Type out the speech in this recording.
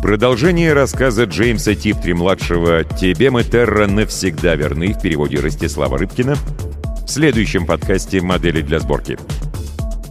Продолжение рассказа Джеймса Типтри-младшего «Тебе мы, Терра, навсегда верны» в переводе Ростислава Рыбкина в следующем подкасте «Модели для сборки».